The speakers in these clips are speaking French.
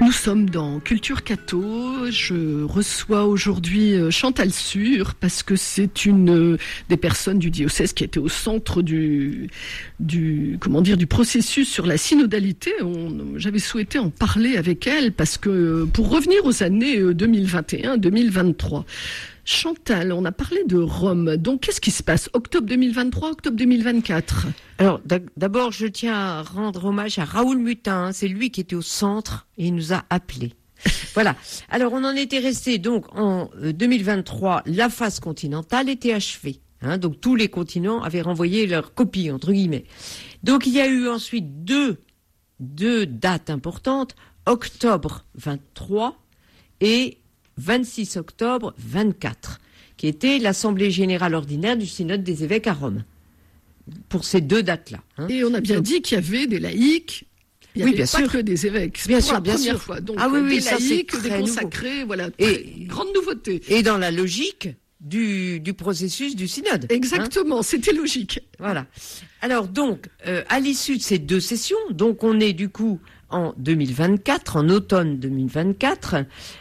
Nous sommes dans Culture Catho. Je reçois aujourd'hui Chantal Sur parce que c'est une des personnes du diocèse qui était au centre du processus sur la synodalité. J'avais souhaité en parler avec elle parce que pour revenir aux années 2021-2023. Chantal, on a parlé de Rome. Donc, qu'est-ce qui se passe? Octobre 2023, octobre 2024? Alors, d'abord, je tiens à rendre hommage à Raoul Mutin. C'est lui qui était au centre et il nous a appelés. Voilà. Alors, on en était resté donc en 2023. La phase continentale était achevée. Donc, tous les continents avaient renvoyé leur copie, entre guillemets. Donc, il y a eu ensuite deux dates importantes. Octobre 23 et 26 octobre 24, qui était l'Assemblée générale ordinaire du synode des évêques à Rome. Pour ces deux dates-là. Et on a bien dit qu'il y avait des laïcs. Il n'y avait pas sûr. Que des évêques. C'est bien pour sûr, la bien première sûr. fois. Donc, oui, des laïcs, des consacrés, nouveau. Voilà. Grande nouveauté. Et dans la logique du processus du synode. Exactement, c'était logique. Voilà. Alors donc, à l'issue de ces deux sessions, donc on est du coup en 2024, en automne 2024,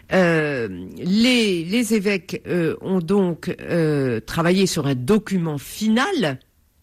les évêques ont donc travaillé sur un document final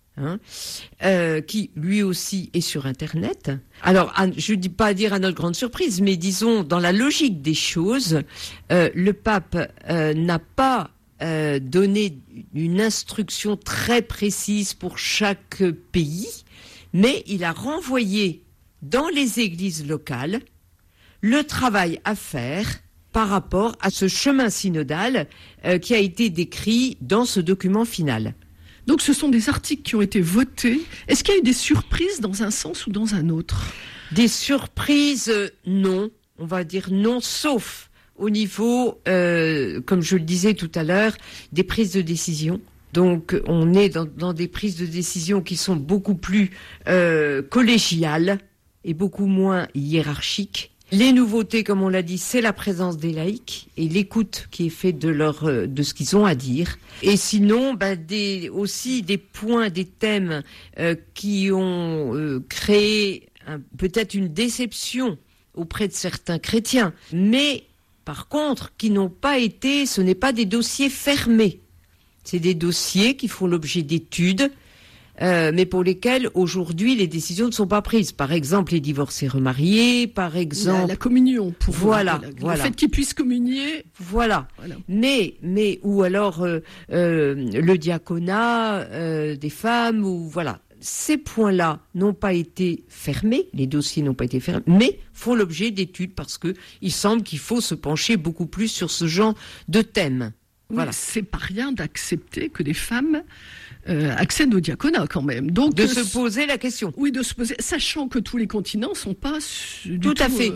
qui lui aussi est sur Internet. Alors, je ne dis pas dire à notre grande surprise, mais disons dans la logique des choses, le pape n'a pas donné une instruction très précise pour chaque pays, mais il a renvoyé dans les églises locales le travail à faire par rapport à ce chemin synodal qui a été décrit dans ce document final. Donc ce sont des articles qui ont été votés. Est-ce qu'il y a eu des surprises dans un sens ou dans un autre? Des surprises, non. On va dire non, sauf au niveau, comme je le disais tout à l'heure, des prises de décision. Donc on est dans des prises de décision qui sont beaucoup plus collégiales et beaucoup moins hiérarchiques. Les nouveautés, comme on l'a dit, c'est la présence des laïcs et l'écoute qui est faite de ce qu'ils ont à dire. Et sinon, aussi des points, des thèmes qui ont créé peut-être une déception auprès de certains chrétiens, mais par contre, qui n'ont pas été, ce n'est pas des dossiers fermés. C'est des dossiers qui font l'objet d'études, mais pour lesquels aujourd'hui les décisions ne sont pas prises. Par exemple, les divorcés remariés, par exemple la communion, pour voilà. Le fait qu'ils puissent communier. Voilà. Mais ou alors le diaconat des femmes ou voilà. Ces points-là n'ont pas été fermés, les dossiers n'ont pas été fermés, mais font l'objet d'études parce que il semble qu'il faut se pencher beaucoup plus sur ce genre de thème. Voilà. Oui, c'est pas rien d'accepter que des femmes accèdent au diaconat quand même. Donc de se poser la question. Oui, de se poser, sachant que tous les continents sont pas tout à fait.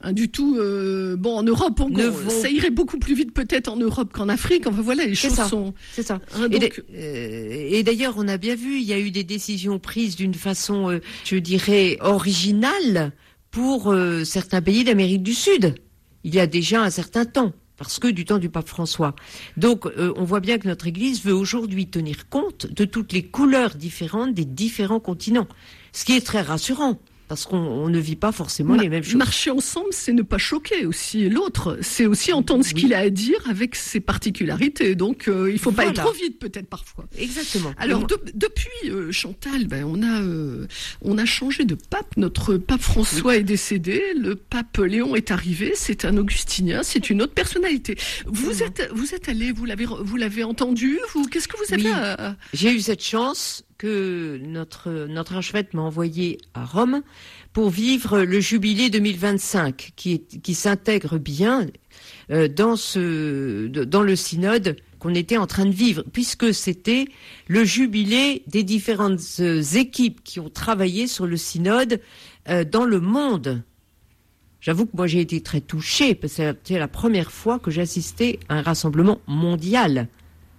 En Europe, ça irait beaucoup plus vite peut-être en Europe qu'en Afrique. Enfin voilà, les choses sont. C'est ça. Donc... Et d'ailleurs, on a bien vu, il y a eu des décisions prises d'une façon, je dirais, originale pour certains pays d'Amérique du Sud. Il y a déjà un certain temps. Parce que du temps du pape François. Donc, on voit bien que notre Église veut aujourd'hui tenir compte de toutes les couleurs différentes des différents continents. Ce qui est très rassurant, parce qu'on ne vit pas forcément les mêmes choses. Marcher ensemble, c'est ne pas choquer aussi l'autre. C'est aussi entendre ce qu'il a à dire avec ses particularités. Donc, il ne faut pas aller trop vite peut-être parfois. Exactement. Alors, depuis Chantal, on a changé de pape. Notre pape François est décédé. Le pape Léon est arrivé. C'est un augustinien. C'est une autre personnalité. Vous êtes allé, vous l'avez entendu. Qu'est-ce que vous avez J'ai eu cette chance que notre archevêque m'a envoyé à Rome pour vivre le jubilé 2025 qui s'intègre bien dans le synode qu'on était en train de vivre, puisque c'était le jubilé des différentes équipes qui ont travaillé sur le synode dans le monde. J'avoue que moi j'ai été très touchée parce que c'était la première fois que j'assistais à un rassemblement mondial.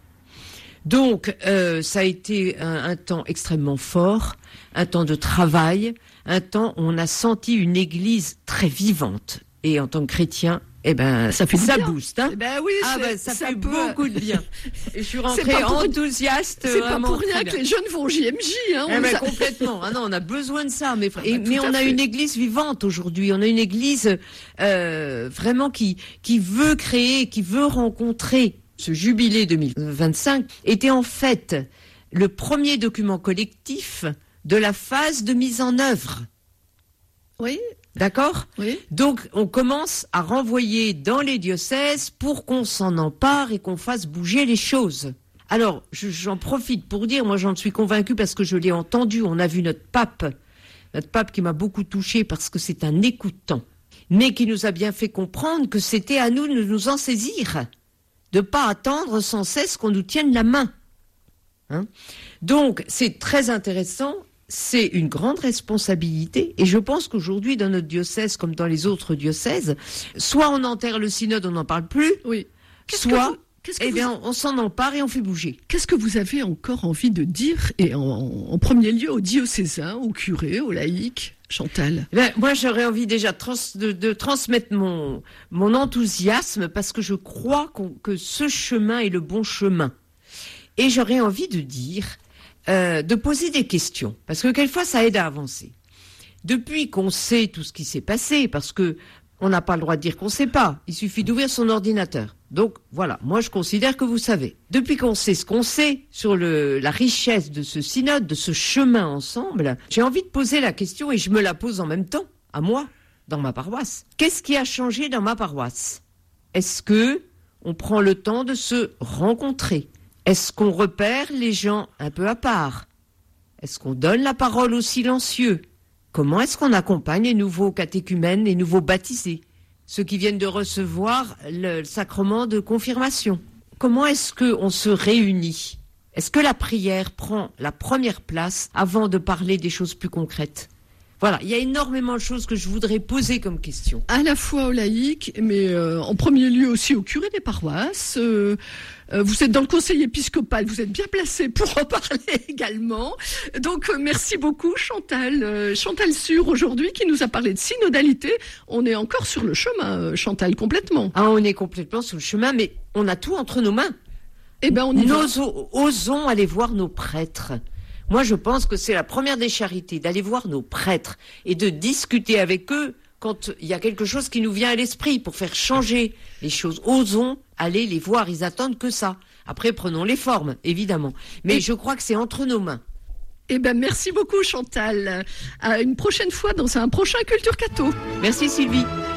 Donc, ça a été un temps extrêmement fort, un temps de travail, un temps où on a senti une église très vivante. Et en tant que chrétien, eh ben, ça fait ça bien. booste. Hein. Eh ben oui, ça fait beaucoup de bien. Et je suis rentrée enthousiaste. C'est pas pour rien que les jeunes vont au JMJ. Hein, complètement. Ah non, on a besoin de ça. Mais on a une église vivante aujourd'hui. On a une église vraiment qui veut créer, qui veut rencontrer. Ce jubilé 2025 était en fait le premier document collectif de la phase de mise en œuvre. Oui. D'accord ? Oui. Donc, on commence à renvoyer dans les diocèses pour qu'on s'en empare et qu'on fasse bouger les choses. Alors, j'en profite pour dire, moi j'en suis convaincue parce que je l'ai entendu, on a vu notre pape qui m'a beaucoup touchée parce que c'est un écoutant, mais qui nous a bien fait comprendre que c'était à nous de nous en saisir, de pas attendre sans cesse qu'on nous tienne la main. Hein ? Donc, c'est très intéressant. C'est une grande responsabilité et je pense qu'aujourd'hui dans notre diocèse comme dans les autres diocèses, soit on enterre le synode, on n'en parle plus, oui. On s'en empare et on fait bouger. Qu'est-ce que vous avez encore envie de dire et en premier lieu aux diocésains, aux curés, aux laïcs, Chantal? Moi j'aurais envie déjà de transmettre mon enthousiasme parce que je crois que ce chemin est le bon chemin. Et j'aurais envie de dire... de poser des questions, parce que quelquefois ça aide à avancer. Depuis qu'on sait tout ce qui s'est passé, parce que on n'a pas le droit de dire qu'on ne sait pas, il suffit d'ouvrir son ordinateur. Donc voilà, moi je considère que vous savez. Depuis qu'on sait ce qu'on sait sur la richesse de ce synode, de ce chemin ensemble, j'ai envie de poser la question, et je me la pose en même temps, à moi, dans ma paroisse. Qu'est-ce qui a changé dans ma paroisse ? Est-ce que on prend le temps de se rencontrer ? Est-ce qu'on repère les gens un peu à part ? Est-ce qu'on donne la parole aux silencieux ? Comment est-ce qu'on accompagne les nouveaux catéchumènes, les nouveaux baptisés, ceux qui viennent de recevoir le sacrement de confirmation ? Comment est-ce qu'on se réunit ? Est-ce que la prière prend la première place avant de parler des choses plus concrètes ? Voilà, il y a énormément de choses que je voudrais poser comme question. À la fois aux laïcs, mais en premier lieu aussi aux curés des paroisses. Vous êtes dans le conseil épiscopal, vous êtes bien placé pour en parler également. Donc merci beaucoup Chantal. Chantal Sur aujourd'hui qui nous a parlé de synodalité. On est encore sur le chemin, Chantal, complètement. Ah, on est complètement sur le chemin, mais on a tout entre nos mains. Eh ben, osons aller voir nos prêtres. Moi, je pense que c'est la première des charités, d'aller voir nos prêtres et de discuter avec eux quand il y a quelque chose qui nous vient à l'esprit pour faire changer les choses. Osons aller les voir, ils attendent que ça. Après, prenons les formes, évidemment. Mais je crois que c'est entre nos mains. Eh ben, merci beaucoup Chantal. À une prochaine fois dans un prochain Culture Catho. Merci Sylvie.